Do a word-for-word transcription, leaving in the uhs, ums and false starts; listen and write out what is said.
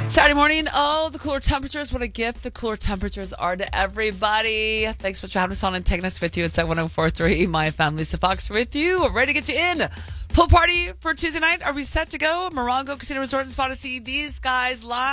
Saturday morning, oh, the cooler temperatures. What a gift the cooler temperatures are to everybody. Thanks for having us on and taking us with you at one oh four point three. My family, Lisa Fox, with you. We're ready to get you in. Pool party for Tuesday night. Are we set to go? Morongo Casino Resort and Spa to see these guys live.